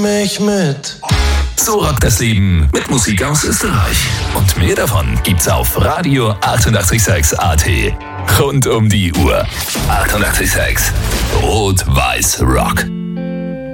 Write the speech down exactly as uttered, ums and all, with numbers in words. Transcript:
mich mit. So rockt das Leben mit Musik aus Österreich. Und mehr davon gibt's auf Radio achtundachtzig Komma sechs A T. Rund um die Uhr. achtundachtzig Komma sechs Rot-Weiß Rock.